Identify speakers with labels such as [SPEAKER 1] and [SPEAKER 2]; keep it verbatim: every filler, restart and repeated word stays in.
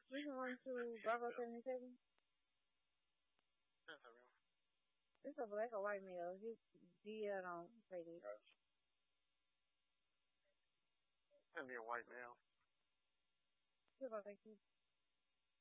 [SPEAKER 1] Listen one to Bravo seventy-seven.
[SPEAKER 2] That's a real.
[SPEAKER 1] It's a black or white male. His D L don't say this.
[SPEAKER 2] It's gonna be a white male.
[SPEAKER 1] It's like